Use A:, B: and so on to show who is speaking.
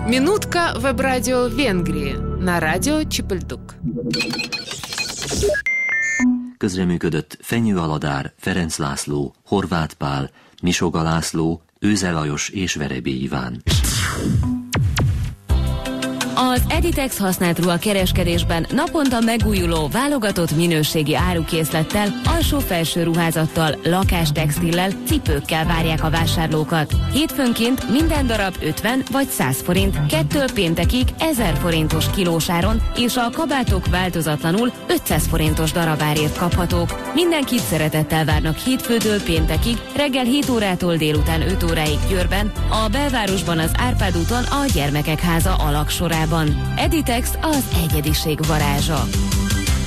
A: Минутка веб-радио Венгрии на радио Чепельдук.
B: Közreműködött Fenyő Aladár, Ferenc László, Horváth Pál, Misoga László, Őze Lajos és Verebély Iván.
C: Az Editex használt ruhakereskedésben naponta megújuló, válogatott minőségi árukészlettel, alsó-felső ruházattal, lakástextillel, cipőkkel várják a vásárlókat. Hétfőnként minden darab 50 vagy 100 forint, kettől péntekig 1000 forintos kilósáron, és a kabátok változatlanul 500 forintos darabárért kaphatók. Mindenkit szeretettel várnak hétfőtől péntekig, reggel 7 órától délután 5 óráig Győrben, a belvárosban az Árpád úton a Gyermekek Háza alagsorában. Editex, az egyediség varázsa.